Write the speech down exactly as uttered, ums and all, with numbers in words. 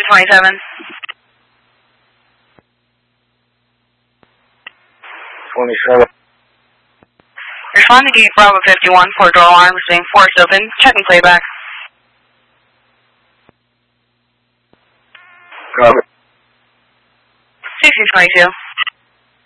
twenty-seven. twenty-seven. Respond to Gate Bravo fifty-one, four door alarm, being forced open. Checking playback. Copy. sixteen twenty-two.